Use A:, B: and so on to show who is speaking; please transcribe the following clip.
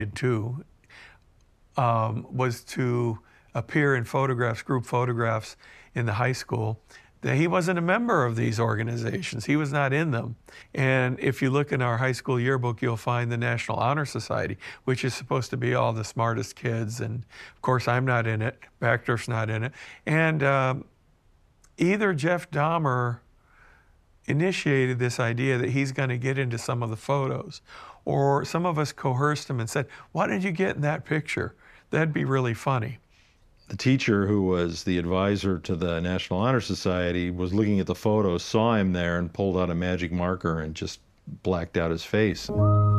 A: too, was to appear in photographs, group photographs in the high school. That he wasn't a member of these organizations. He was not in them. And if you look in our high school yearbook, you'll find the National Honor Society, which is supposed to be all the smartest kids. And of course, I'm not in it. Bachdorf's not in it. And either Jeff Dahmer initiated this idea that he's going to get into some of the photos, or some of us coerced him and said, "Why did you get in that picture? That'd be really funny."
B: The teacher, who was the advisor to the National Honor Society, was looking at the photos, saw him there, and pulled out a magic marker and just blacked out his face.